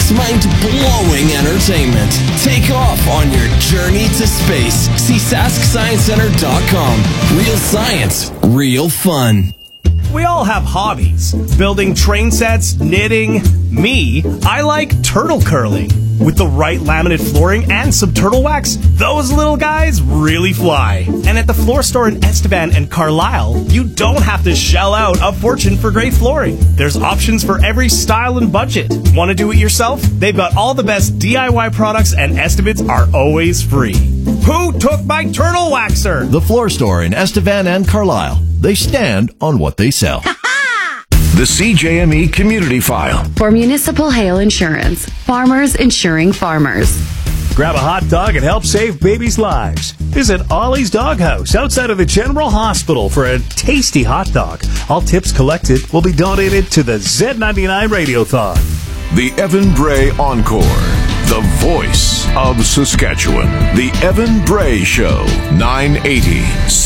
mind-blowing entertainment. Take off on your journey to space. See SaskScienceCenter.com. Real science, real fun. We all have hobbies. Building train sets, knitting. Me, I like turtle curling. With the right laminate flooring and some turtle wax, those little guys really fly. And at the floor store in Estevan and Carlisle, you don't have to shell out a fortune for great flooring. There's options for every style and budget. Want to do it yourself? They've got all the best DIY products and estimates are always free. Who took my turtle waxer? The floor store in Estevan and Carlisle. They stand on what they sell. The CJME Community File. For Municipal Hail Insurance. Farmers insuring farmers. Grab a hot dog and help save babies' lives. Visit Ollie's Doghouse outside of the General Hospital for a tasty hot dog. All tips collected will be donated to the Z99 Radiothon. The Evan Bray Encore. The voice of Saskatchewan. The Evan Bray Show. 980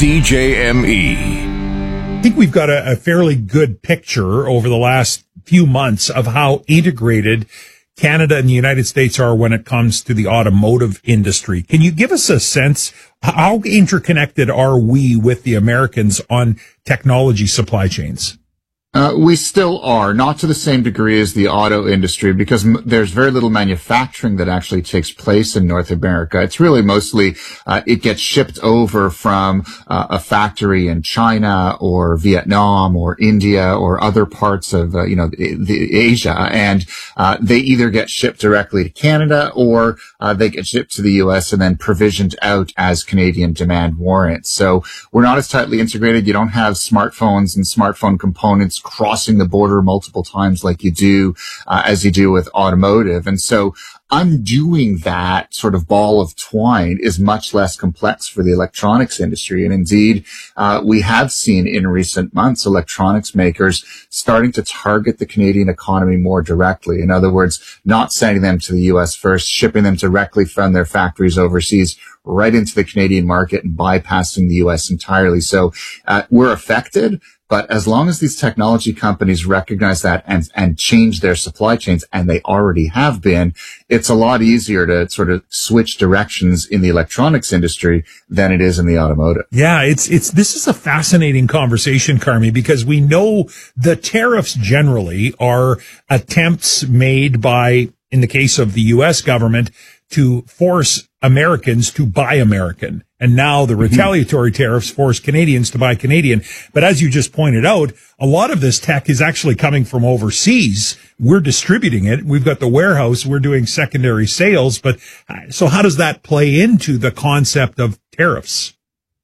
CJME. I think we've got a fairly good picture over the last few months of how integrated Canada and the United States are when it comes to the automotive industry. Can you give us a sense, how interconnected are we with the Americans on technology supply chains? We still are, not to the same degree as the auto industry, because there's very little manufacturing that actually takes place in North America. It's really mostly, it gets shipped over from a factory in China or Vietnam or India or other parts of, the Asia. And, they either get shipped directly to Canada or, they get shipped to the U.S. and then provisioned out as Canadian demand warrants. So we're not as tightly integrated. You don't have smartphones and smartphone components crossing the border multiple times like you do, as you do with automotive. And so undoing that sort of ball of twine is much less complex for the electronics industry. And indeed, we have seen in recent months electronics makers starting to target the Canadian economy more directly. In other words, not sending them to the U.S. first, shipping them directly from their factories overseas right into the Canadian market and bypassing the U.S. entirely. So we're affected. But as long as these technology companies recognize that and change their supply chains, and they already have been, it's a lot easier to sort of switch directions in the electronics industry than it is in the automotive. Yeah, this is a fascinating conversation, Carmi, because we know the tariffs generally are attempts made by, in the case of the U.S. government, to force Americans to buy American. And now the retaliatory tariffs force Canadians to buy Canadian. But as you just pointed out, a lot of this tech is actually coming from overseas. We're distributing it. We've got the warehouse. We're doing secondary sales. But so how does that play into the concept of tariffs?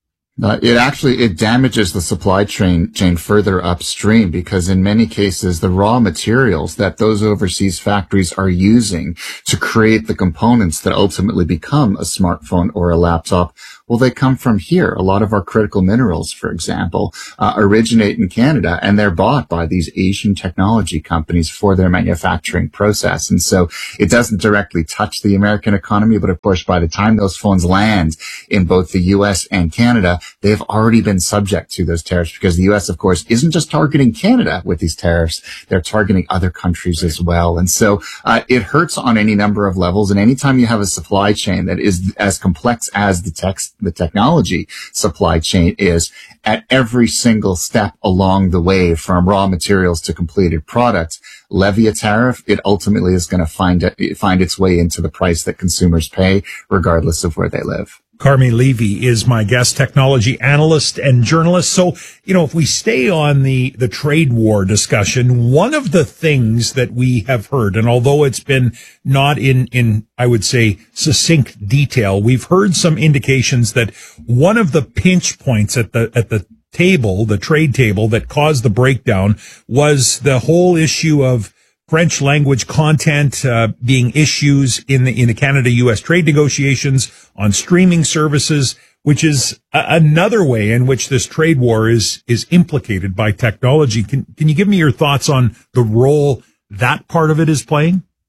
It damages the supply chain further upstream, because in many cases, the raw materials that those overseas factories are using to create the components that ultimately become a smartphone or a laptop, well, they come from here. A lot of our critical minerals, for example, originate in Canada, and they're bought by these Asian technology companies for their manufacturing process. And so it doesn't directly touch the American economy, but of course, by the time those phones land in both the U.S. and Canada, they've already been subject to those tariffs, because the U.S., of course, isn't just targeting Canada with these tariffs. They're targeting other countries as well. And so it hurts on any number of levels. And anytime you have a supply chain that is as complex as the technology supply chain is, at every single step along the way, from raw materials to completed products, levy a tariff, it ultimately is going to find its way into the price that consumers pay, regardless of where they live. Carmi Levy is my guest, technology analyst and journalist. So, if we stay on the trade war discussion, one of the things that we have heard, and although it's been not in, I would say, succinct detail, we've heard some indications that one of the pinch points at the table, the trade table, that caused the breakdown was the whole issue of French language content being issues in the Canada-U.S. trade negotiations on streaming services, which is another way in which this trade war is implicated by technology. Can you give me your thoughts on the role that part of it is playing?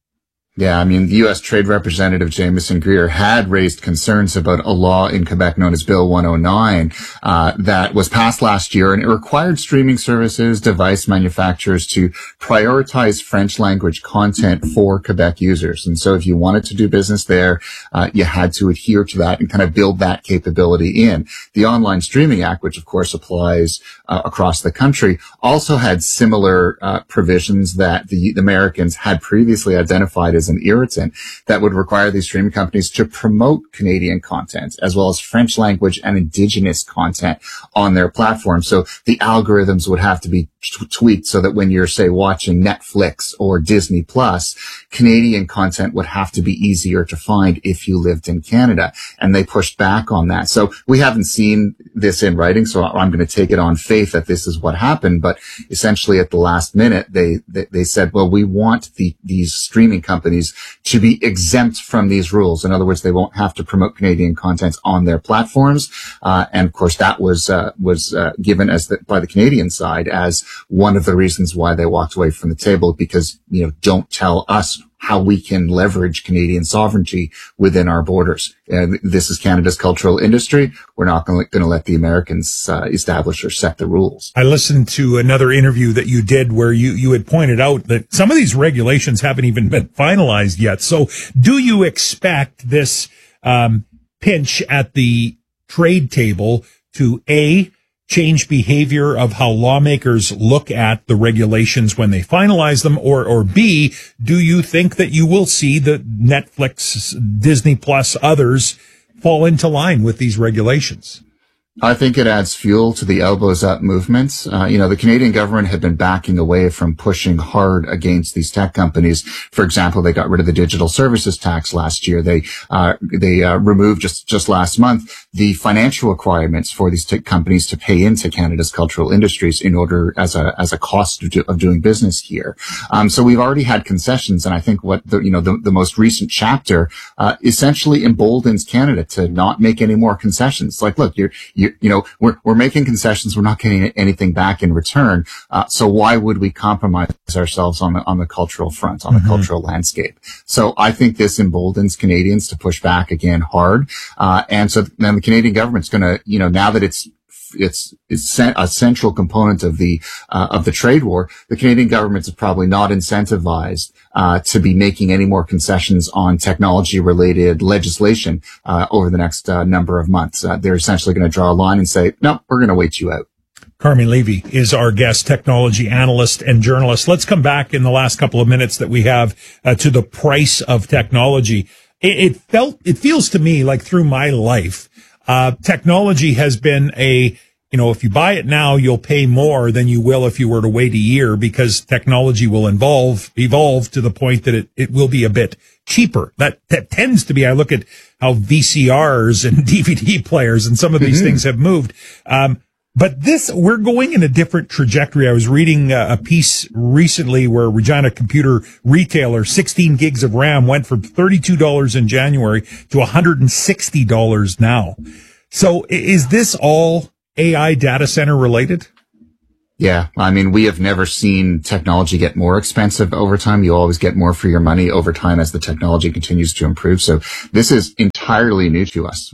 Yeah, I mean, the U.S. Trade Representative Jameson Greer had raised concerns about a law in Quebec known as Bill 109 that was passed last year, and it required streaming services, device manufacturers to prioritize French language content for Quebec users. And so if you wanted to do business there, you had to adhere to that and kind of build that capability in. The Online Streaming Act, which of course applies across the country, also had similar provisions that the Americans had previously identified as an irritant that would require these streaming companies to promote Canadian content as well as French language and Indigenous content on their platform. So the algorithms would have to be tweaked so that when you're, say, watching Netflix or Disney Plus, Canadian content would have to be easier to find if you lived in Canada. And they pushed back on that. So we haven't seen this in writing, so I'm going to take it on faith that this is what happened. But essentially at the last minute, they said, well, we want these streaming companies to be exempt from these rules. In other words, they won't have to promote Canadian content on their platforms. And of course, that was given by the Canadian side as one of the reasons why they walked away from the table, because, don't tell us how we can leverage Canadian sovereignty within our borders. And this is Canada's cultural industry. We're not going to let the Americans establish or set the rules. I listened to another interview that you did where you had pointed out that some of these regulations haven't even been finalized yet. So do you expect this pinch at the trade table to change behavior of how lawmakers look at the regulations when they finalize them, or B, do you think that you will see the Netflix, Disney Plus, others fall into line with these regulations? I think it adds fuel to the elbows up movements. The Canadian government had been backing away from pushing hard against these tech companies. For example, they got rid of the digital services tax last year. They removed just last month the financial requirements for these tech companies to pay into Canada's cultural industries in order as a cost of doing business here. So we've already had concessions, and I think what the most recent chapter essentially emboldens Canada to not make any more concessions. Like, look, we're making concessions. We're not getting anything back in return. So why would we compromise ourselves on the cultural front, on the cultural landscape? So I think this emboldens Canadians to push back again hard. And so then the Canadian government's going to, now that it's a central component of the trade war, the Canadian government is probably not incentivized to be making any more concessions on technology-related legislation over the next number of months. They're essentially going to draw a line and say, no, we're going to wait you out. Carmi Levy is our guest, technology analyst and journalist. Let's come back in the last couple of minutes that we have to the price of technology. It feels to me like through my life, technology has been if you buy it now, you'll pay more than you will if you were to wait a year, because technology will evolve to the point that it will be a bit cheaper. That tends to be, I look at how VCRs and DVD players and some of these things have moved. But we're going in a different trajectory. I was reading a piece recently where Regina Computer Retailer, 16 gigs of RAM went from $32 in January to $160 now. So is this all AI data center related? Yeah. I mean, we have never seen technology get more expensive over time. You always get more for your money over time as the technology continues to improve. So this is entirely new to us.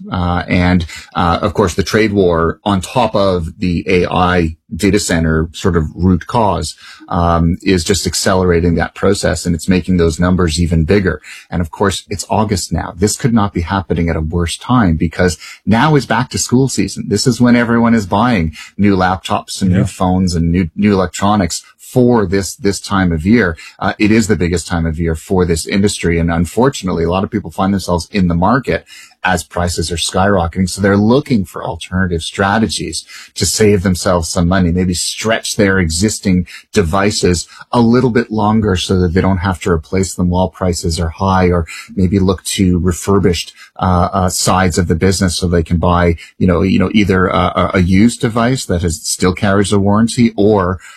Of course, the trade war on top of the AI data center sort of root cause, is just accelerating that process, and it's making those numbers even bigger. And of course, it's August now. This could not be happening at a worse time, because now is back to school season. This is when everyone is buying new laptops and new phones and new electronics for this time of year. It is the biggest time of year for this industry. And unfortunately, a lot of people find themselves in the market as prices are skyrocketing. So they're looking for alternative strategies to save themselves some money, maybe stretch their existing devices a little bit longer so that they don't have to replace them while prices are high, or maybe look to refurbished sides of the business so they can buy, either a used device that still carries a warranty, or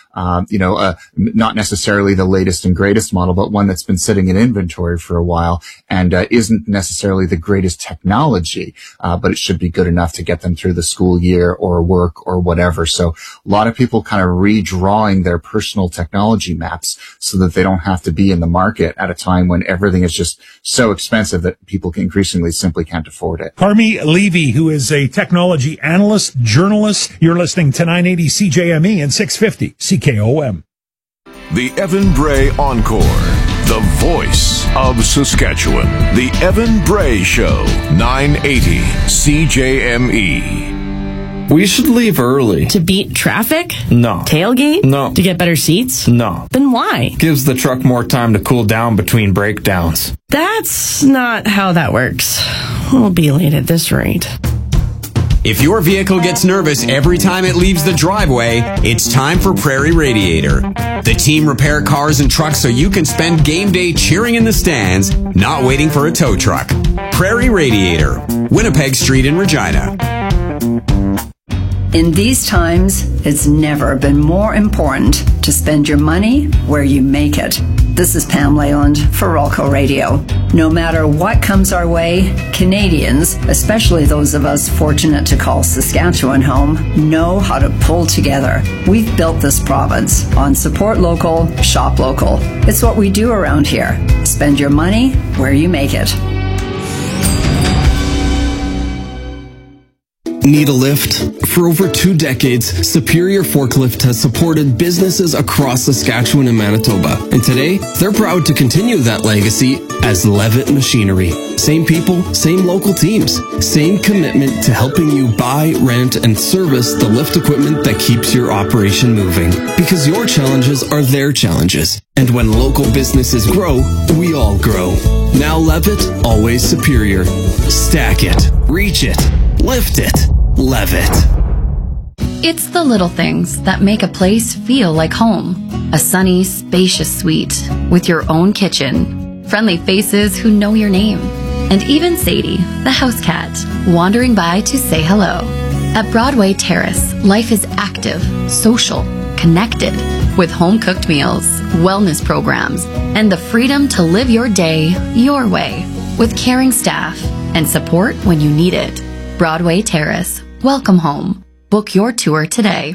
not necessarily the latest and greatest model, but one that's been sitting in inventory for a while and isn't necessarily the greatest technology, but it should be good enough to get them through the school year or work or whatever. So a lot of people kind of redrawing their personal technology maps so that they don't have to be in the market at a time when everything is just so expensive that people increasingly simply can't afford it. Parmi Levy, who is a technology analyst, journalist. You're listening to 980 CJME and 650 CKOM. The Evan Bray Encore, the voice of Saskatchewan. The Evan Bray Show, 980 CJME. We should leave early. To beat traffic? No. Tailgate? No. To get better seats? No. Then why? Gives the truck more time to cool down between breakdowns. That's not how that works. We'll be late at this rate. If your vehicle gets nervous every time it leaves the driveway, it's time for Prairie Radiator. The team repair cars and trucks so you can spend game day cheering in the stands, not waiting for a tow truck. Prairie Radiator, Winnipeg Street in Regina. In these times, it's never been more important to spend your money where you make it. This is Pam Leyland for Rolco Radio. No matter what comes our way, Canadians, especially those of us fortunate to call Saskatchewan home, know how to pull together. We've built this province on support local, shop local. It's what we do around here. Spend your money where you make it. Need a lift? For over 2 decades, Superior Forklift has supported businesses across Saskatchewan and Manitoba. And today, they're proud to continue that legacy as Levitt Machinery. Same people, same local teams, same commitment to helping you buy, rent, and service the lift equipment that keeps your operation moving. Because your challenges are their challenges. And when local businesses grow, we all grow. Now Levitt, always superior. Stack it, reach it, lift it, Levitt. It's the little things that make a place feel like home. A sunny, spacious suite with your own kitchen, friendly faces who know your name, and even Sadie, the house cat, wandering by to say hello. At Broadway Terrace, life is active, social, connected, with home-cooked meals, wellness programs, and the freedom to live your day your way, with caring staff and support when you need it. Broadway Terrace. Welcome home. Book your tour today.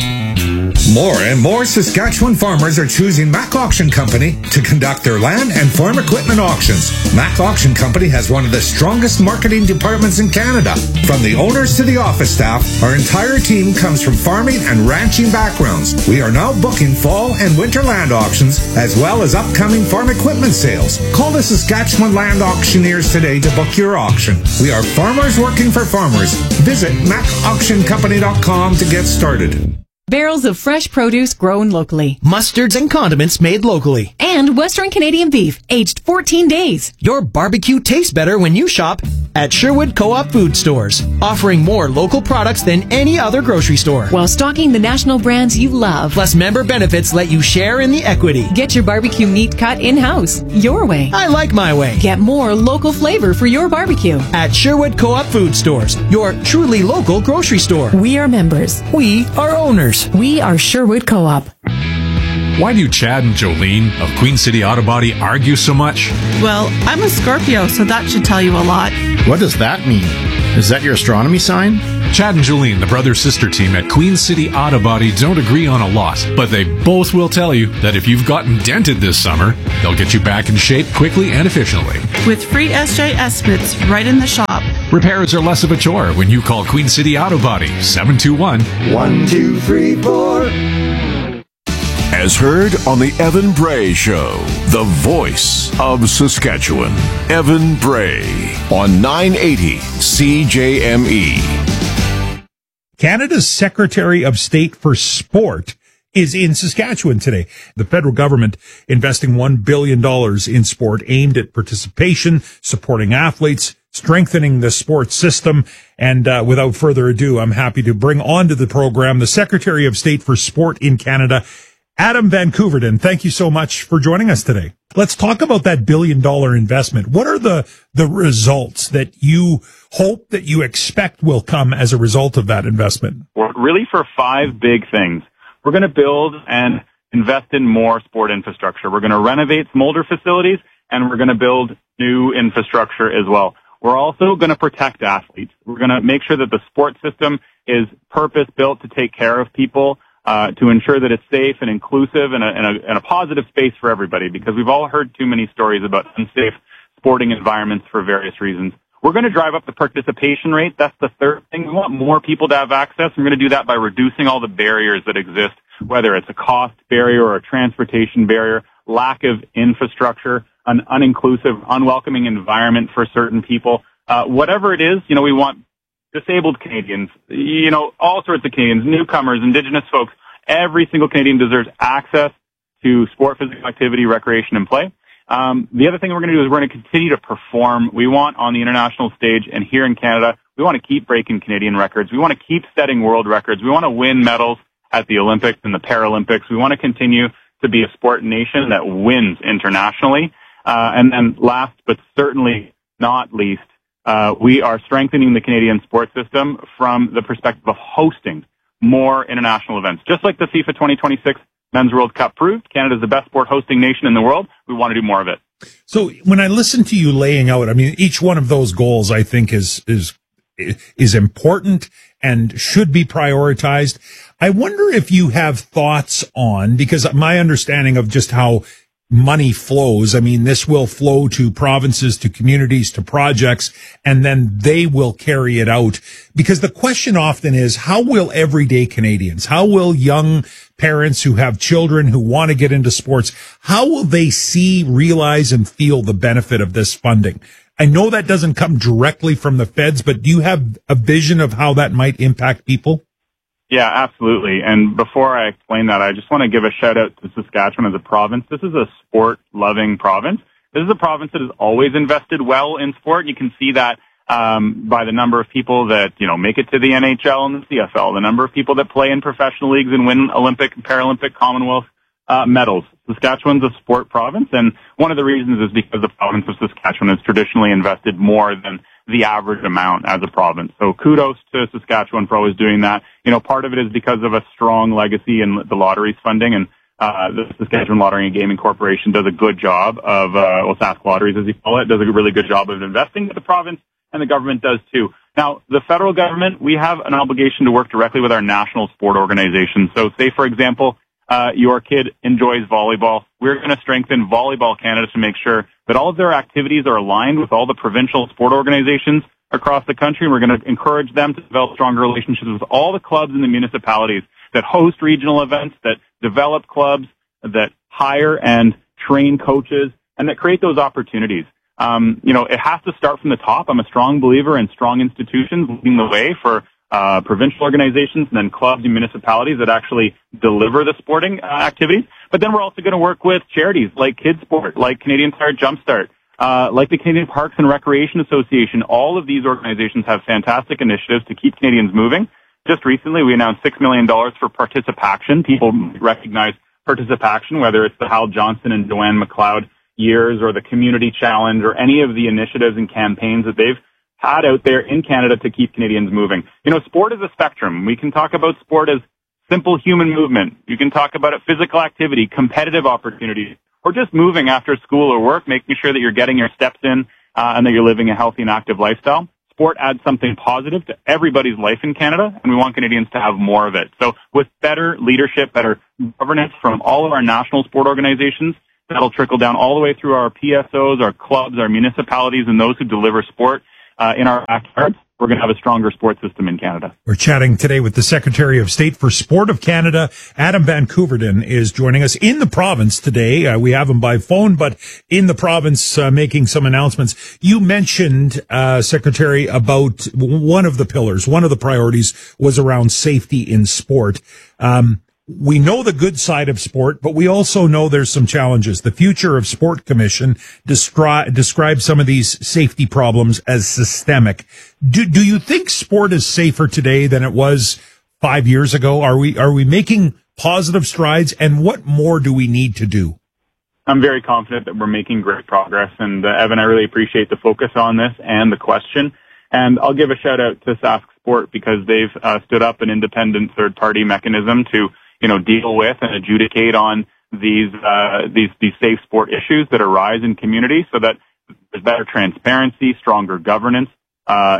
More and more Saskatchewan farmers are choosing Mac Auction Company to conduct their land and farm equipment auctions. Mac Auction Company has one of the strongest marketing departments in Canada. From the owners to the office staff, our entire team comes from farming and ranching backgrounds. We are now booking fall and winter land auctions, as well as upcoming farm equipment sales. Call the Saskatchewan Land Auctioneers today to book your auction. We are farmers working for farmers. Visit macauctioncompany.com to get started. Barrels of fresh produce grown locally. Mustards and condiments made locally. And Western Canadian beef, aged 14 days. Your barbecue tastes better when you shop at Sherwood Co-op Food Stores, offering more local products than any other grocery store. While stocking the national brands you love. Plus member benefits let you share in the equity. Get your barbecue meat cut in-house, your way. I like my way. Get more local flavor for your barbecue. At Sherwood Co-op Food Stores, your truly local grocery store. We are members. We are owners. We are Sherwood Co-op. Why do Chad and Jolene of Queen City Auto Body argue so much? Well, I'm a Scorpio, so that should tell you a lot. What does that mean? Is that your astronomy sign? Chad and Jolene, the brother-sister team at Queen City Auto Body, don't agree on a lot, but they both will tell you that if you've gotten dented this summer, they'll get you back in shape quickly and efficiently. With free SJ estimates right in the shop. Repairs are less of a chore when you call Queen City Auto Body, 721-1234. As heard on the Evan Bray Show, the voice of Saskatchewan. Evan Bray on 980 CJME. Canada's Secretary of State for Sport is in Saskatchewan today. The federal government investing $1 billion in sport aimed at participation, supporting athletes, strengthening the sports system. And without further ado, I'm happy to bring onto the program the Secretary of State for Sport in Canada, Adam Van Koeverden. Thank you so much for joining us today. Let's talk about that $1 billion investment. What are the results that you hope, that you expect will come as a result of that investment? We're really for 5 big things. we're going to build and invest in more sport infrastructure. We're going to renovate some older facilities, and we're going to build new infrastructure as well. We're also going to protect athletes. We're going to make sure that the sports system is purpose-built to take care of people, to ensure that it's safe and inclusive and a positive space for everybody, because we've all heard too many stories about unsafe sporting environments for various reasons. We're going to drive up the participation rate. That's the third thing. We want more people to have access. We're going to do that by reducing all the barriers that exist, whether it's a cost barrier or a transportation barrier, lack of infrastructure, an uninclusive, unwelcoming environment for certain people. Whatever it is, we want disabled Canadians, all sorts of Canadians, newcomers, Indigenous folks. Every single Canadian deserves access to sport, physical activity, recreation, and play. The other thing we're going to do is we're going to continue to perform. We want on the international stage and here in Canada, we want to keep breaking Canadian records. We want to keep setting world records. We want to win medals at the Olympics and the Paralympics. We want to continue to be a sport nation that wins internationally. And then last but certainly not least, we are strengthening the Canadian sports system from the perspective of hosting more international events. Just like the FIFA 2026 Men's World Cup proved, Canada's the best sport hosting nation in the world. We want to do more of it. So when I listen to you laying out, each one of those goals I think is important and should be prioritized. I wonder if you have thoughts on, because my understanding of just how money flows, this will flow to provinces, to communities, to projects, and then they will carry it out. Because the question often is, how will everyday Canadians, how will young parents who have children who want to get into sports, how will they see, realize, and feel the benefit of this funding? I know that doesn't come directly from the feds, but do you have a vision of how that might impact people? Yeah, absolutely. And before I explain that, I just want to give a shout out to Saskatchewan as a province. This is a sport-loving province. This is a province that has always invested well in sport. You can see that by the number of people that, make it to the NHL and the CFL, the number of people that play in professional leagues and win Olympic and Paralympic Commonwealth medals. Saskatchewan's a sport province, and one of the reasons is because the province of Saskatchewan has traditionally invested more than the average amount as a province. So kudos to Saskatchewan for always doing that. Part of it is because of a strong legacy in the lotteries funding, and the Saskatchewan Lottery and Gaming Corporation does a good job of, Sask Lotteries as you call it, does a really good job of investing, but the province and the government does too. Now, the federal government, we have an obligation to work directly with our national sport organizations. So say, for example, your kid enjoys volleyball. We're going to strengthen Volleyball Canada to make sure that all of their activities are aligned with all the provincial sport organizations across the country. We're going to encourage them to develop stronger relationships with all the clubs in the municipalities that host regional events, that develop clubs, that hire and train coaches, and that create those opportunities. It has to start from the top. I'm a strong believer in strong institutions leading the way for provincial organizations and then clubs and municipalities that actually deliver the sporting activities. But then we're also going to work with charities like Kids Sport, like Canadian Tire Jumpstart, like the Canadian Parks and Recreation Association. All of these organizations have fantastic initiatives to keep Canadians moving. Just recently, we announced $6 million for participation. People recognize participation, whether it's the Hal Johnson and Joanne McLeod years or the Community Challenge or any of the initiatives and campaigns that they've had out there in Canada to keep Canadians moving. Sport is a spectrum. We can talk about sport as simple human movement. You can talk about it physical activity, competitive opportunities, or just moving after school or work, making sure that you're getting your steps in and that you're living a healthy and active lifestyle. Sport adds something positive to everybody's life in Canada, and we want Canadians to have more of it. So with better leadership, better governance from all of our national sport organizations, that'll trickle down all the way through our PSOs, our clubs, our municipalities, and those who deliver sport in our backyards. We're going to have a stronger sports system in Canada. We're chatting today with the Secretary of State for Sport of Canada. Adam Van Koeverden is joining us in the province today. We have him by phone, but in the province making some announcements. You mentioned, Secretary, about one of the pillars, one of the priorities was around safety in sport. We know the good side of sport, but we also know there's some challenges. The Future of Sport Commission describes some of these safety problems as systemic. Do you think sport is safer today than it was 5 years ago? Are we making positive strides, and what more do we need to do? I'm very confident that we're making great progress, and Evan, I really appreciate the focus on this and the question. And I'll give a shout out to Sask Sport because they've stood up an independent third-party mechanism to deal with and adjudicate on these safe sport issues that arise in communities, so that there's better transparency, stronger governance, a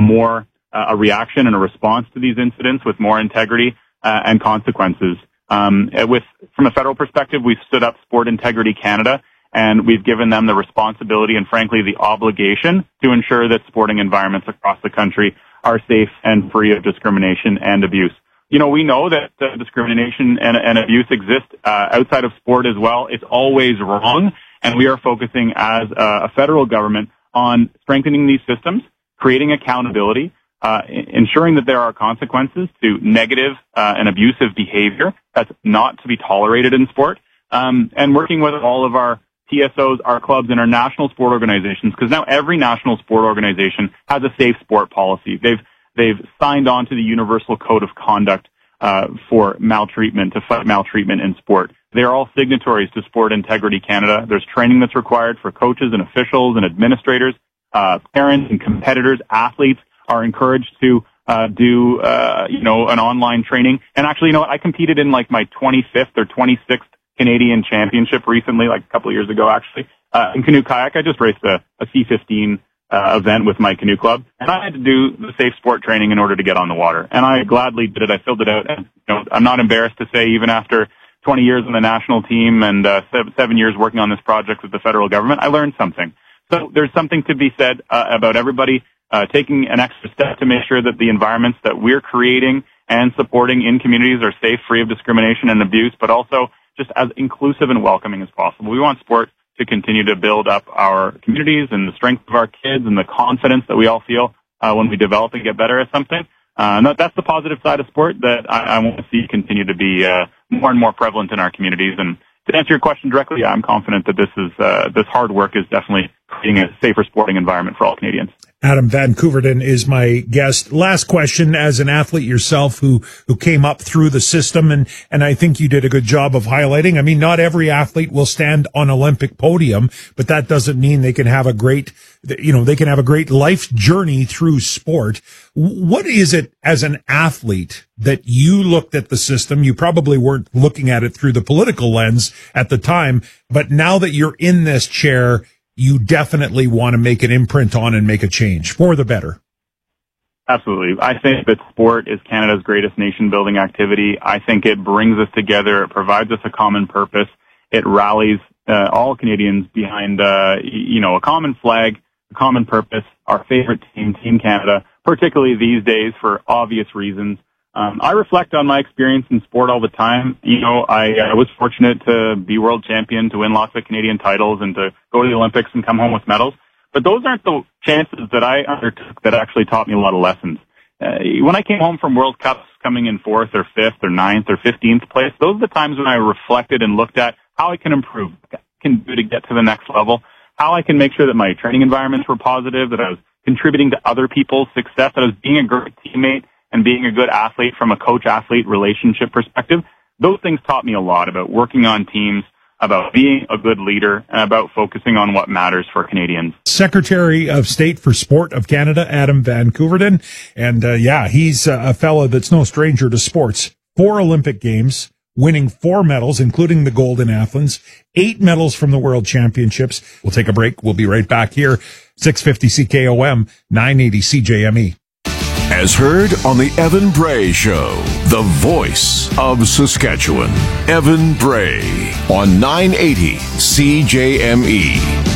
reaction and a response to these incidents with more integrity and consequences. From a federal perspective, we've stood up Sport Integrity Canada, and we've given them the responsibility and, frankly, the obligation to ensure that sporting environments across the country are safe and free of discrimination and abuse. We know that discrimination and abuse exist outside of sport as well. It's always wrong, and we are focusing as a federal government on strengthening these systems, creating accountability, ensuring that there are consequences to negative and abusive behavior that's not to be tolerated in sport, and working with all of our TSOs, our clubs, and our national sport organizations, because now every national sport organization has a safe sport policy. They've signed on to the Universal Code of Conduct for maltreatment, to fight maltreatment in sport. They're all signatories to Sport Integrity Canada. There's training that's required for coaches and officials and administrators, parents and competitors. Athletes are encouraged to do an online training. And actually, I competed in like my 25th or 26th Canadian Championship recently, like a couple of years ago, actually, in canoe kayak. I just raced a C15 event with my canoe club, and I had to do the safe sport training in order to get on the water. And I gladly did it. I filled it out. And, I'm not embarrassed to say, even after 20 years on the national team and 7 years working on this project with the federal government, I learned something. So there's something to be said about everybody taking an extra step to make sure that the environments that we're creating and supporting in communities are safe, free of discrimination and abuse, but also just as inclusive and welcoming as possible. We want sport to continue to build up our communities and the strength of our kids and the confidence that we all feel when we develop and get better at something. That's the positive side of sport that I want to see continue to be more and more prevalent in our communities. And to answer your question directly, I'm confident that this hard work is definitely creating a safer sporting environment for all Canadians. Adam Van Couverden is my guest. Last question, as an athlete yourself who came up through the system, and I think you did a good job of highlighting. I mean, not every athlete will stand on Olympic podium, but that doesn't mean they can have a great life journey through sport. What is it as an athlete that you looked at the system? You probably weren't looking at it through the political lens at the time, but now that you're in this chair, you definitely want to make an imprint on and make a change for the better. Absolutely. I think that sport is Canada's greatest nation-building activity. I think it brings us together. It provides us a common purpose. It rallies all Canadians behind, a common flag, a common purpose, our favorite team, Team Canada, particularly these days for obvious reasons. I reflect on my experience in sport all the time. I was fortunate to be world champion, to win lots of Canadian titles, and to go to the Olympics and come home with medals. But those aren't the chances that I undertook that actually taught me a lot of lessons. When I came home from World Cups, coming in 4th or 5th or 9th or 15th place, those are the times when I reflected and looked at how I can improve, what I can do to get to the next level, how I can make sure that my training environments were positive, that I was contributing to other people's success, that I was being a great teammate and being a good athlete from a coach-athlete relationship perspective. Those things taught me a lot about working on teams, about being a good leader, and about focusing on what matters for Canadians. Secretary of State for Sport of Canada, Adam Van Couverden. And he's a fellow that's no stranger to sports. 4 Olympic Games, winning 4 medals, including the gold in Athens, 8 medals from the World Championships. We'll take a break. We'll be right back here. 650 CKOM, 980 CJME. As heard on the Evan Bray Show, the voice of Saskatchewan, Evan Bray on 980 CJME.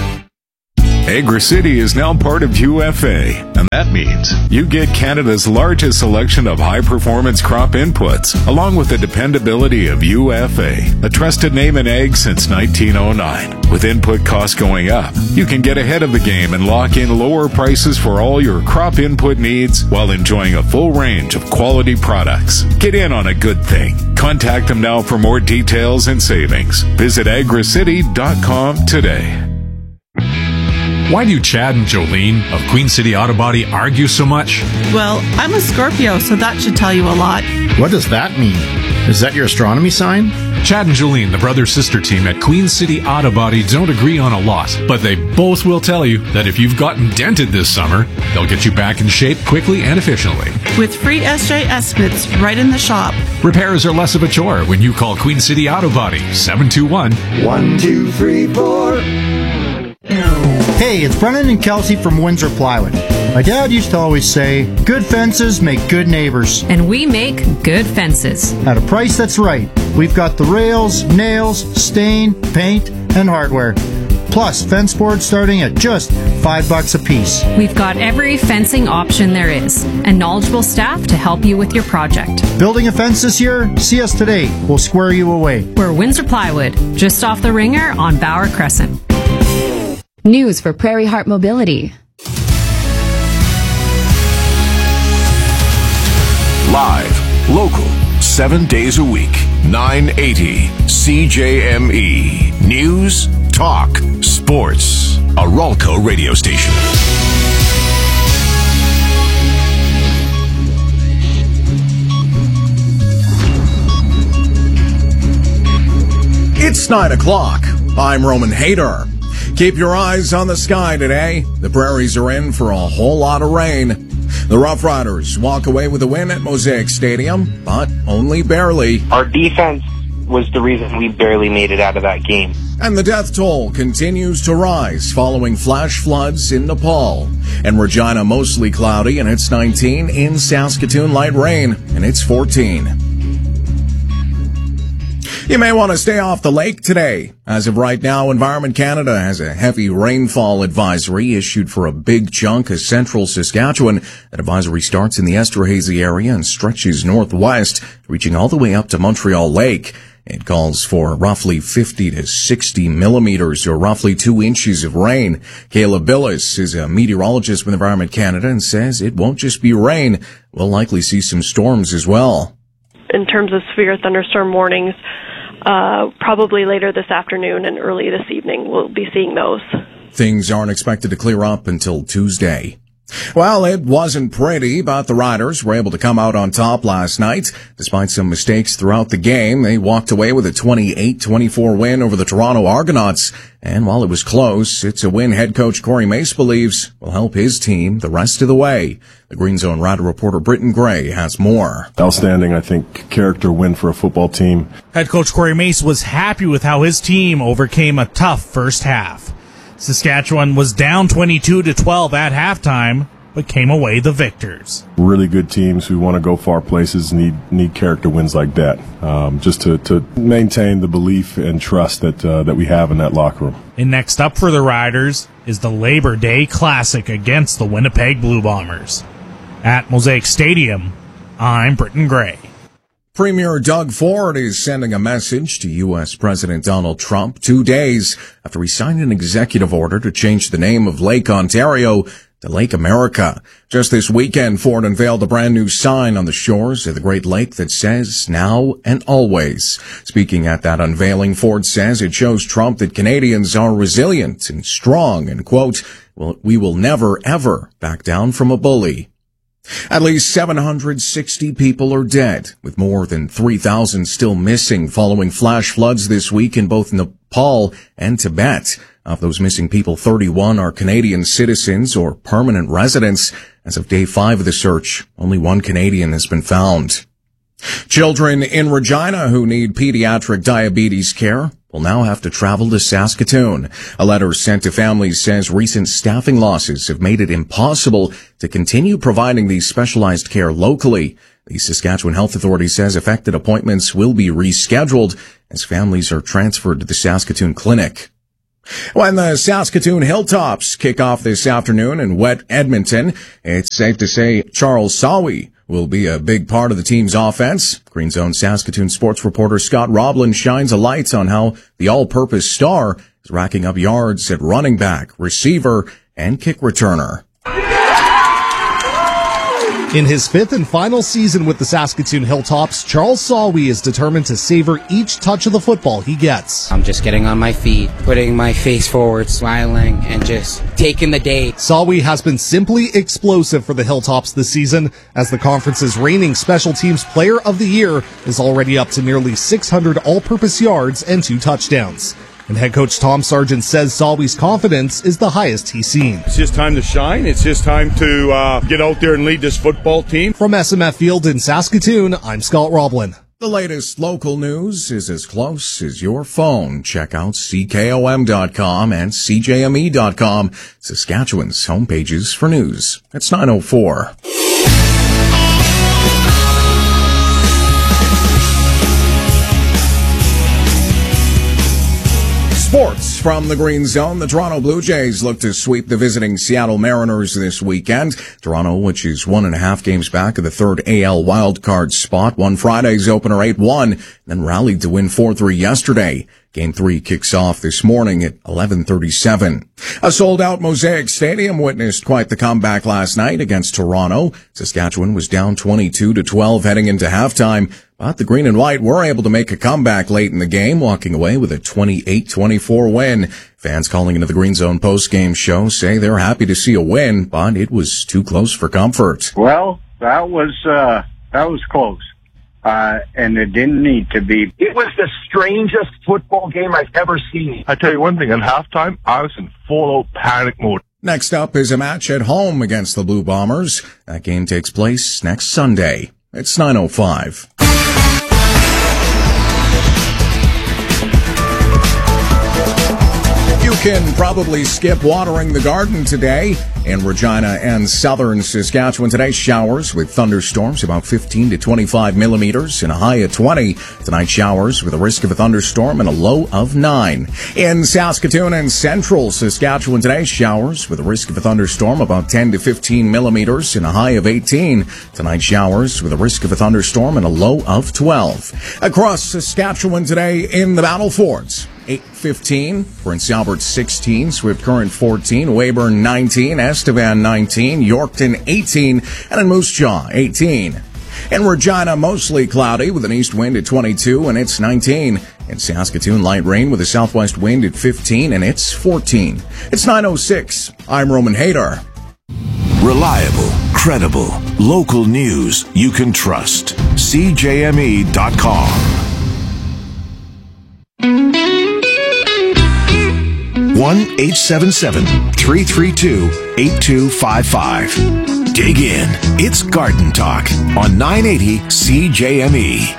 Agri-City is now part of UFA, and that means you get Canada's largest selection of high-performance crop inputs, along with the dependability of UFA, a trusted name in ag since 1909. With input costs going up, you can get ahead of the game and lock in lower prices for all your crop input needs while enjoying a full range of quality products. Get in on a good thing. Contact them now for more details and savings. Visit agricity.com today. Why do Chad and Jolene of Queen City Auto Body argue so much? Well, I'm a Scorpio, so that should tell you a lot. What does that mean? Is that your astronomy sign? Chad and Jolene, the brother-sister team at Queen City Auto Body, don't agree on a lot, but they both will tell you that if you've gotten dented this summer, they'll get you back in shape quickly and efficiently. With free SJ estimates right in the shop. Repairs are less of a chore when you call Queen City Auto Body, 721 1 2 3 4. Hey, it's Brennan and Kelsey from Windsor Plywood. My dad used to always say, good fences make good neighbors. And we make good fences. At a price that's right. We've got the rails, nails, stain, paint, and hardware. Plus, fence boards starting at just $5 a piece. We've got every fencing option there is, and knowledgeable staff to help you with your project. Building a fence this year? See us today. We'll square you away. We're Windsor Plywood, just off the Ringer on Bauer Crescent. News for Prairie Heart Mobility. Live, local, 7 days a week, 980 CJME. News, talk, sports. A Ralco radio station. It's 9 o'clock. I'm Roman Hader. Keep your eyes on the sky today. The prairies are in for a whole lot of rain. The Rough Riders walk away with a win at Mosaic Stadium, but only barely. Our defense was the reason we barely made it out of that game. And the death toll continues to rise following flash floods in Nepal. And Regina mostly cloudy, and it's 19. In Saskatoon, light rain, and it's 14. You may want to stay off the lake today. As of right now, Environment Canada has a heavy rainfall advisory issued for a big chunk of central Saskatchewan. That advisory starts in the Esterhazy area and stretches northwest, reaching all the way up to Montreal Lake. It calls for roughly 50 to 60 millimeters, or roughly 2 inches of rain. Kayla Billis is a meteorologist with Environment Canada and says it won't just be rain. We'll likely see some storms as well. In terms of severe thunderstorm warnings, probably later this afternoon and early this evening, we'll be seeing those. Things aren't expected to clear up until Tuesday. Well, it wasn't pretty, but the Riders were able to come out on top last night. Despite some mistakes throughout the game, they walked away with a 28-24 win over the Toronto Argonauts. And while it was close, it's a win head coach Corey Mace believes will help his team the rest of the way. The Green Zone Rider reporter Britton Gray has more. Outstanding, I think, character win for a football team. Head coach Corey Mace was happy with how his team overcame a tough first half. Saskatchewan was down 22-12 at halftime, but came away the victors. Really good teams who want to go far places need character wins like that, just to maintain the belief and trust that we have in that locker room. And next up for the Riders is the Labor Day Classic against the Winnipeg Blue Bombers. At Mosaic Stadium, I'm Britton Gray. Premier Doug Ford is sending a message to U.S. President Donald Trump 2 days after he signed an executive order to change the name of Lake Ontario to Lake America. Just this weekend, Ford unveiled a brand new sign on the shores of the Great Lake that says, "Now and Always." Speaking at that unveiling, Ford says it shows Trump that Canadians are resilient and strong and, quote, "We will never, ever back down from a bully." At least 760 people are dead, with more than 3,000 still missing following flash floods this week in both Nepal and Tibet. Of those missing people, 31 are Canadian citizens or permanent residents. As of day 5 of the search, only 1 Canadian has been found. Children in Regina who need pediatric diabetes care will now have to travel to Saskatoon. A letter sent to families says recent staffing losses have made it impossible to continue providing these specialized care locally. The Saskatchewan Health Authority says affected appointments will be rescheduled as families are transferred to the Saskatoon Clinic. When the Saskatoon Hilltops kick off this afternoon in wet Edmonton, it's safe to say Charles Sawi will be a big part of the team's offense. Green Zone Saskatoon sports reporter Scott Roblin shines a light on how the all-purpose star is racking up yards at running back, receiver, and kick returner. In his 5th and final season with the Saskatoon Hilltops, Charles Sawi is determined to savor each touch of the football he gets. I'm just getting on my feet, putting my face forward, smiling, and just taking the day. Sawi has been simply explosive for the Hilltops this season, as the conference's reigning Special Teams Player of the Year is already up to nearly 600 all-purpose yards and 2 touchdowns. And head coach Tom Sargent says Sawi's confidence is the highest he's seen. It's just time to shine. It's just time to get out there and lead this football team. From SMF Field in Saskatoon, I'm Scott Roblin. The latest local news is as close as your phone. Check out CKOM.com and CJME.com, Saskatchewan's homepages for news. It's 9:04. Sports from the Green Zone. The Toronto Blue Jays look to sweep the visiting Seattle Mariners this weekend. Toronto, which is 1.5 games back of the third AL wildcard spot, won Friday's opener 8-1, then rallied to win 4-3 yesterday. Game 3 kicks off this morning at 11:37. A sold-out Mosaic Stadium witnessed quite the comeback last night against Toronto. Saskatchewan was down 22-12 heading into halftime, but the Green and White were able to make a comeback late in the game, walking away with a 28-24 win. Fans calling into the Green Zone post-game show say they're happy to see a win, but it was too close for comfort. Well, that was close. And it didn't need to be. It was the strangest football game I've ever seen. I tell you one thing, at halftime, I was in full-out panic mode. Next up is a match at home against the Blue Bombers. That game takes place next Sunday. It's 9:05. You can probably skip watering the garden today. In Regina and southern Saskatchewan today, showers with thunderstorms, about 15 to 25 millimeters and a high of 20. Tonight, showers with a risk of a thunderstorm and a low of 9. In Saskatoon and central Saskatchewan today, showers with a risk of a thunderstorm, about 10 to 15 millimeters and a high of 18. Tonight, showers with a risk of a thunderstorm and a low of 12. Across Saskatchewan today in the Battle Forts, 8:15, Prince Albert 16, Swift Current 14, Weyburn 19, Estevan 19, Yorkton 18, and in Moose Jaw 18. In Regina, mostly cloudy with an east wind at 22, and it's 19. In Saskatoon, light rain with a southwest wind at 15, and it's 14. It's 9:06. I'm Roman Hader. Reliable, credible, local news you can trust. CJME.com. 1-877-332-8255. Dig in. It's Garden Talk on 980 CJME.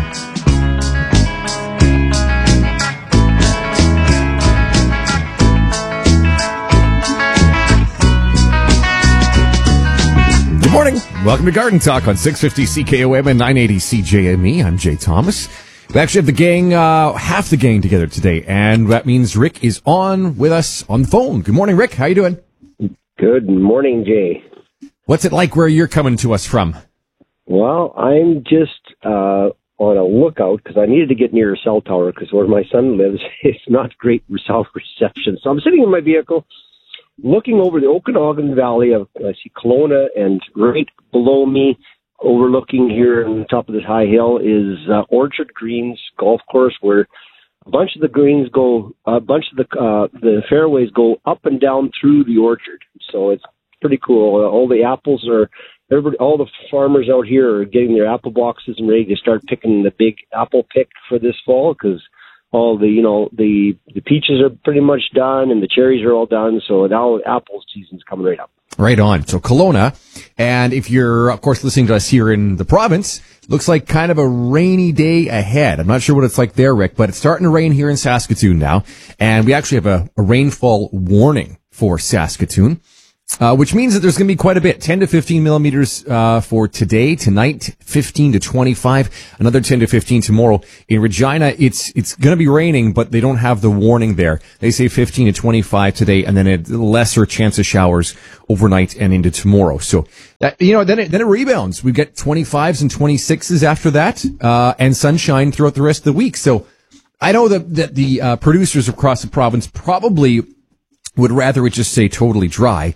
Good morning. Welcome to Garden Talk on 650 CKOM and 980 CJME. I'm Jay Thomas. We actually have the gang, half the gang together today, and that means Rick is on with us on the phone. Good morning, Rick. How you doing? Good morning, Jay. What's it like where you're coming to us from? Well, I'm just on a lookout because I needed to get near a cell tower because where my son lives, it's not great cell reception. So I'm sitting in my vehicle looking over the Okanagan Valley. I see Kelowna, and right below me, overlooking here on the top of this high hill, is Orchard Greens Golf Course, where a bunch of the greens go, a bunch of the fairways go up and down through the orchard. So it's pretty cool. All the apples are, all the farmers out here are getting their apple boxes and ready to start picking the big apple pick for this fall, because all the peaches are pretty much done and the cherries are all done. So now apple season's coming right up. Right on. So Kelowna, and if you're, of course, listening to us here in the province, looks like kind of a rainy day ahead. I'm not sure what it's like there, Rick, but it's starting to rain here in Saskatoon now, and we actually have a rainfall warning for Saskatoon, which means that there's going to be quite a bit, 10 to 15 millimeters for today, tonight, 15 to 25, another 10 to 15 tomorrow. In Regina, it's going to be raining, but they don't have the warning there. They say 15 to 25 today, and then a lesser chance of showers overnight and into tomorrow. So, then it rebounds. We get 25s and 26s after that, and sunshine throughout the rest of the week. So, I know that the producers across the province probably would rather it just stay totally dry,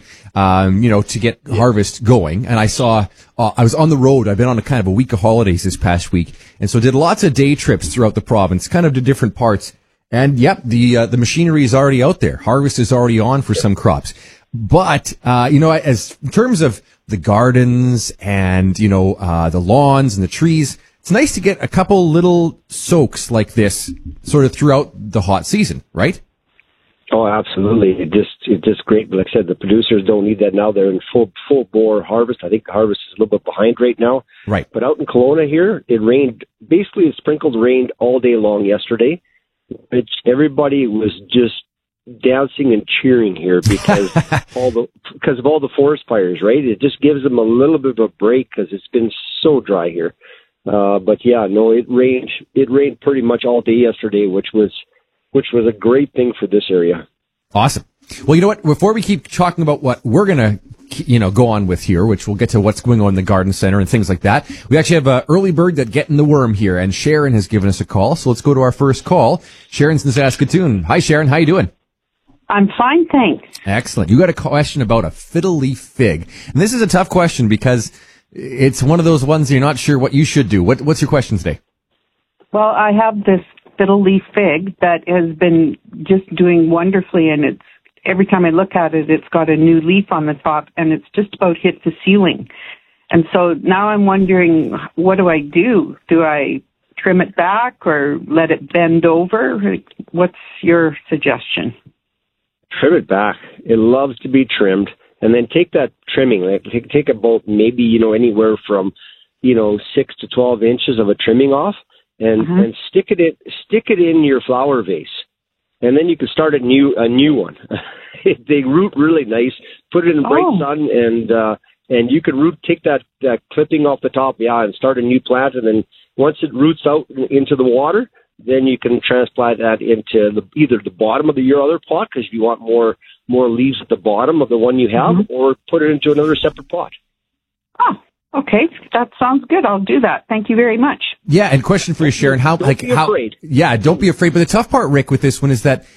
to get harvest going. And I saw, I was on the road. I've been on a kind of a week of holidays this past week. And so did lots of day trips throughout the province, kind of to different parts. And yep, the machinery is already out there. Harvest is already on for some crops. But, as in terms of the gardens and, the lawns and the trees, it's nice to get a couple little soaks like this sort of throughout the hot season, right? Oh, absolutely. It's just great. Like I said, the producers don't need that now. They're in full bore harvest. I think the harvest is a little bit behind right now. Right. But out in Kelowna here, it rained, basically it rained all day long yesterday, which everybody was just dancing and cheering here because of all the forest fires, right? It just gives them a little bit of a break because it's been so dry here. But yeah, no, it rained pretty much all day yesterday, which was a great thing for this area. Awesome. Well, you know what? Before we keep talking about what we're going to, go on with here, which we'll get to what's going on in the garden center and things like that. We actually have an early bird that getting the worm here, and Sharon has given us a call. So let's go to our first call. Sharon's in Saskatoon. Hi, Sharon. How you doing? I'm fine, thanks. Excellent. You got a question about a fiddle leaf fig. And this is a tough question because it's one of those ones you're not sure what you should do. What's your question today? Well, I have this fiddle leaf fig that has been just doing wonderfully, and it's every time I look at it, it's got a new leaf on the top, and it's just about hit the ceiling. And so now I'm wondering, what do I do? Do I trim it back or let it bend over? What's your suggestion? Trim it back. It loves to be trimmed. And then take that trimming, like take about maybe, anywhere from, 6 to 12 inches of a trimming off and stick it in your flower vase. And then you can start a new one. They root really nice. Put it in bright sun and you can take that clipping off the top, and start a new plant. And then once it roots out into the water, then you can transplant that into either the bottom of your other pot, because you want more leaves at the bottom of the one you have, or put it into another separate pot. Oh, okay. That sounds good. I'll do that. Thank you very much. Yeah, and question for you, Sharon. Don't be afraid. Yeah, don't be afraid. But the tough part, Rick, with this one is that,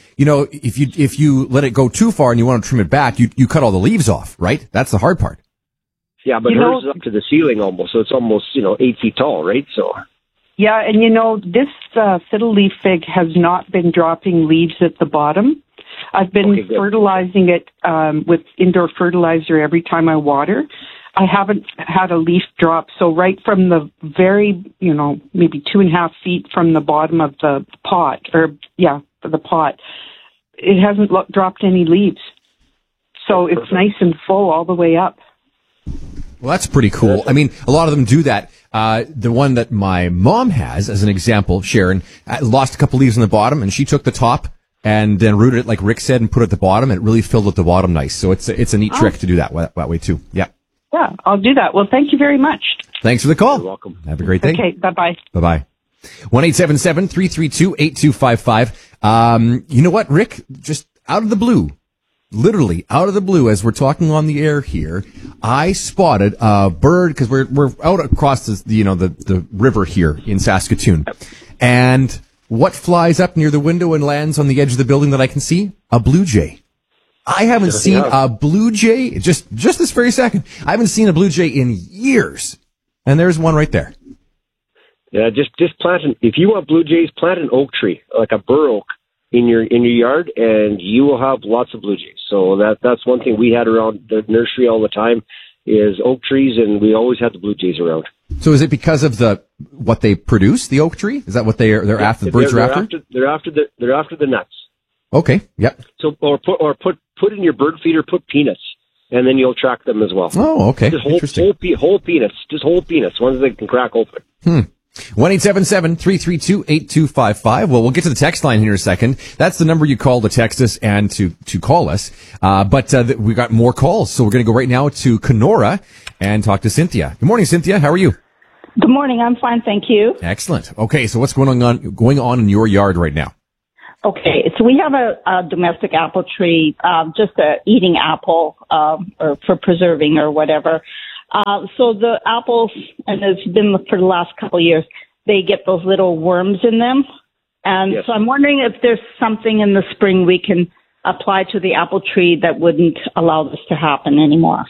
if you let it go too far and you want to trim it back, you cut all the leaves off, right? That's the hard part. Yeah, but hers is up to the ceiling almost, so it's almost, 8 feet tall, right? So. Yeah, and this fiddle leaf fig has not been dropping leaves at the bottom. I've been fertilizing it with indoor fertilizer every time I water. I haven't had a leaf drop, so right from the very, maybe 2.5 feet from the bottom of the pot, it hasn't dropped any leaves. So it's nice and full all the way up. Well, that's pretty cool. I mean, a lot of them do that. The one that my mom has, as an example, Sharon, lost a couple leaves on the bottom, and she took the top and then rooted it, like Rick said, and put it at the bottom, and it really filled at the bottom nice. So it's a neat trick to do that way too. Yeah. Yeah, I'll do that. Well, thank you very much. Thanks for the call. You're welcome. Have a great day. Okay, bye-bye. Bye-bye. 1-877-332-8255. You know what, Rick? Just out of the blue, literally out of the blue, as we're talking on the air here, I spotted a bird, because we're out across the river here in Saskatoon. And what flies up near the window and lands on the edge of the building that I can see? A blue jay. I haven't seen a blue jay, just this very second. I haven't seen a blue jay in years. And there's one right there. Yeah, just plant if you want blue jays, plant an oak tree, like a bur oak, in your yard, and you will have lots of blue jays. So that's one thing we had around the nursery all the time is oak trees, and we always had the blue jays around. So is it because of what they produce, the oak tree? Is that what they're after? The birds are after? They're after the nuts. Okay. Yep. So put in your bird feeder, put peanuts, and then you'll track them as well. Oh, okay. Just Interesting. whole peanuts, ones that can crack open. 1-877-332-8255. Well, we'll get to the text line here in a second. That's the number you call to text us and to call us. But we got more calls, so we're going to go right now to Kenora and talk to Cynthia. Good morning, Cynthia. How are you? Good morning. I'm fine, thank you. Excellent. Okay, so what's going on in your yard right now? Okay, so we have a domestic apple tree, just a eating apple, or for preserving or whatever. So the apples, and it's been for the last couple of years, they get those little worms in them. And so I'm wondering if there's something in the spring we can apply to the apple tree that wouldn't allow this to happen anymore?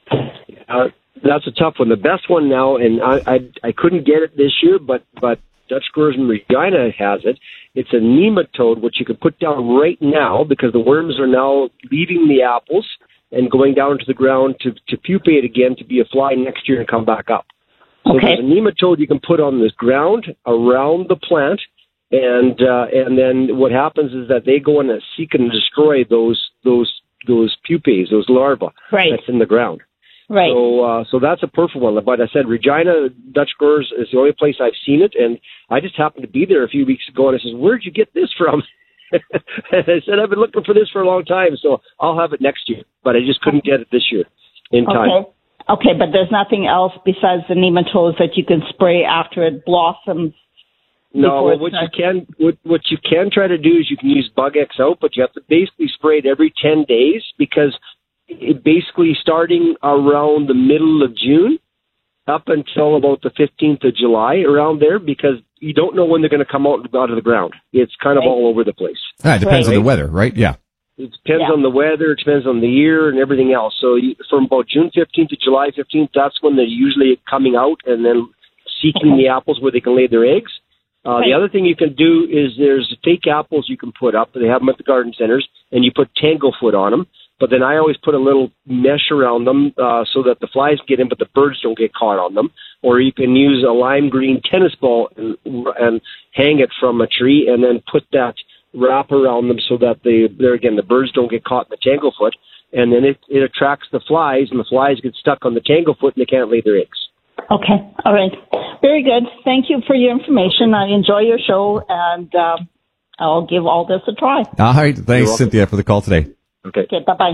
That's a tough one. The best one now, and I couldn't get it this year, but Dutch Growers in Regina has it. It's a nematode, which you can put down right now because the worms are now leaving the apples and going down to the ground to pupate again to be a fly next year and come back up. So there's a nematode you can put on the ground around the plant, and then what happens is that they go in and seek and destroy those pupae, those larvae that's in the ground. Right. So that's a perfect one. But I said Regina Dutch Growers is the only place I've seen it, and I just happened to be there a few weeks ago, and I says, "Where'd you get this from?" And I said, "I've been looking for this for a long time, so I'll have it next year." But I just couldn't get it this year in time. Okay, but there's nothing else besides the nematodes that you can spray after it blossoms. No, what you can try to do is you can use Bug X out, but you have to basically spray it every 10 days because it basically starting around the middle of June up until about the 15th of July, around there, because you don't know when they're going to come out of the ground. It's kind of all over the place. It depends on the weather, right? Yeah. It depends on the weather, it depends on the year and everything else. So from about June 15th to July 15th, that's when they're usually coming out and then seeking the apples where they can lay their eggs. The other thing you can do is there's fake apples you can put up. They have them at the garden centers, and you put tanglefoot on them. But then I always put a little mesh around them so that the flies get in, but the birds don't get caught on them. Or you can use a lime green tennis ball and hang it from a tree, and then put that wrap around them so that the birds don't get caught in the tanglefoot. And then it attracts the flies, and the flies get stuck on the tanglefoot, and they can't lay their eggs. Okay. All right. Very good. Thank you for your information. I enjoy your show, and I'll give all this a try. All right. Thanks, Cynthia, for the call today. Okay. Bye-bye.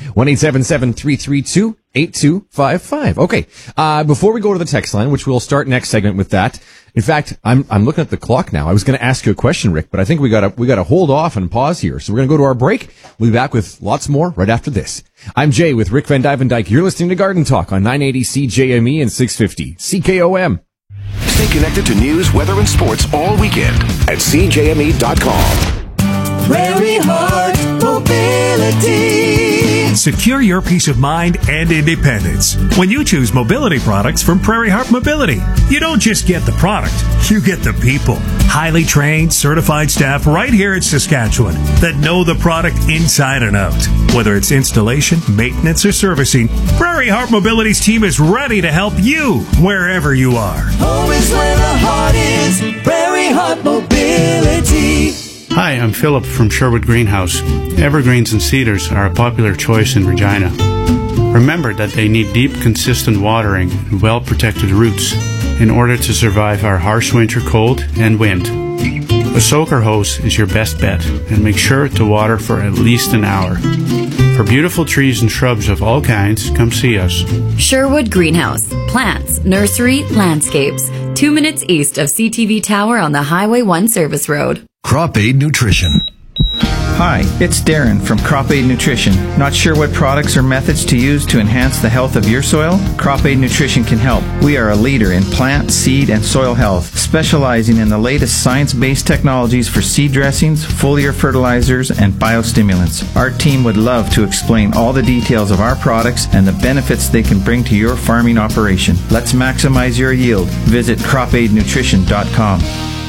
1-877-332-8255. Okay. Before we go to the text line, which we'll start next segment with that. In fact, I'm looking at the clock now. I was going to ask you a question, Rick, but I think we got to hold off and pause here. So we're going to go to our break. We'll be back with lots more right after this. I'm Jay with Rick Van Dyke. You're listening to Garden Talk on 980 CJME and 650 CKOM. Stay connected to news, weather, and sports all weekend at CJME.com. Prairie Heart Mobility. Secure your peace of mind and independence when you choose mobility products from Prairie Heart Mobility. You don't just get the product, you get the people. Highly trained, certified staff right here in Saskatchewan that know the product inside and out. Whether it's installation, maintenance, or servicing, Prairie Heart Mobility's team is ready to help you wherever you are. Home is where the heart is. Prairie Heart Mobility. Hi, I'm Philip from Sherwood Greenhouse. Evergreens and cedars are a popular choice in Regina. Remember that they need deep, consistent watering and well-protected roots in order to survive our harsh winter cold and wind. A soaker hose is your best bet, and make sure to water for at least an hour. For beautiful trees and shrubs of all kinds, come see us. Sherwood Greenhouse. Plants, nursery, landscapes. 2 minutes east of CTV Tower on the Highway 1 Service Road. Crop Aid Nutrition. Hi, it's Darren from Crop Aid Nutrition. Not sure what products or methods to use to enhance the health of your soil? Crop Aid Nutrition can help. We are a leader in plant, seed, and soil health, specializing in the latest science-based technologies for seed dressings, foliar fertilizers, and biostimulants. Our team would love to explain all the details of our products and the benefits they can bring to your farming operation. Let's maximize your yield. Visit cropaidnutrition.com.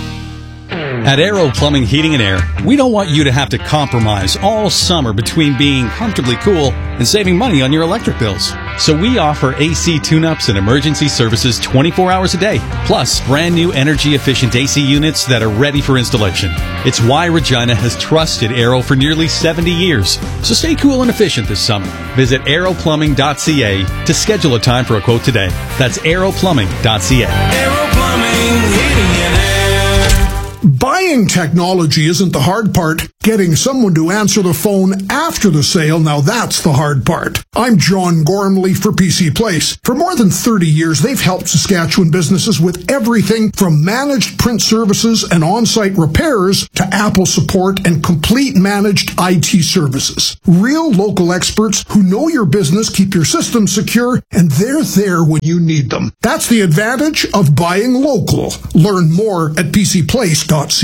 At Aero Plumbing, Heating and Air, we don't want you to have to compromise all summer between being comfortably cool and saving money on your electric bills. So we offer AC tune-ups and emergency services 24 hours a day, plus brand new energy-efficient AC units that are ready for installation. It's why Regina has trusted Aero for nearly 70 years. So stay cool and efficient this summer. Visit aeroplumbing.ca to schedule a time for a quote today. That's aeroplumbing.ca. Aero Plumbing, Heating and Air. Buying technology isn't the hard part. Getting someone to answer the phone after the sale, now that's the hard part. I'm John Gormley for PC Place. For more than 30 years, they've helped Saskatchewan businesses with everything from managed print services and on-site repairs to Apple support and complete managed IT services. Real local experts who know your business, keep your systems secure, and they're there when you need them. That's the advantage of buying local. Learn more at PCPlace.ca.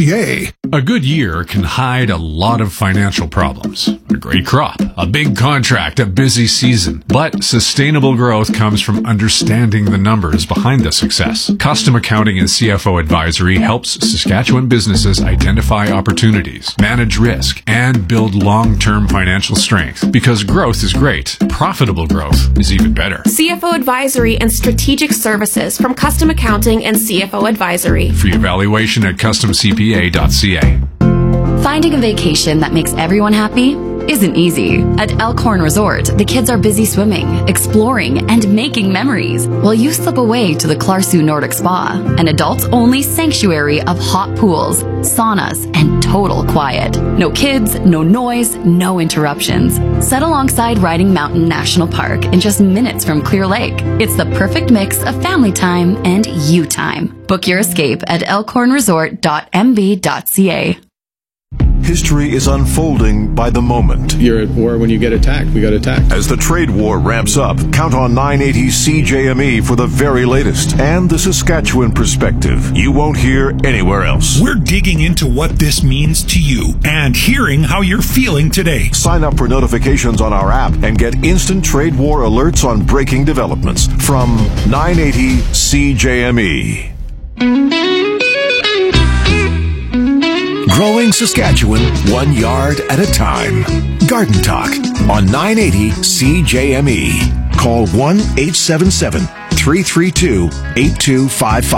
980CJME.ca. A good year can hide a lot of financial problems. A great crop, a big contract, a busy season. But sustainable growth comes from understanding the numbers behind the success. Custom Accounting and CFO Advisory helps Saskatchewan businesses identify opportunities, manage risk, and build long-term financial strength. Because growth is great, profitable growth is even better. CFO Advisory and Strategic Services from Custom Accounting and CFO Advisory. Free evaluation at customcpa.ca. Finding a vacation that makes everyone happy isn't easy. At Elkhorn Resort, the kids are busy swimming, exploring, and making memories, while you slip away to the Clarsu Nordic Spa, an adults-only sanctuary of hot pools, saunas, and total quiet. No kids, no noise, no interruptions. Set alongside Riding Mountain National Park in just minutes from Clear Lake. It's the perfect mix of family time and you time. Book your escape at elkhornresort.mb.ca. History is unfolding by the moment. You're at war when you get attacked. We got attacked. As the trade war ramps up, count on 980 CJME for the very latest and the Saskatchewan perspective you won't hear anywhere else. We're digging into what this means to you and hearing how you're feeling today. Sign up for notifications on our app and get instant trade war alerts on breaking developments from 980 CJME. Growing Saskatchewan 1 yard at a time. Garden Talk on 980 CJME. Call 1-877-332-8255.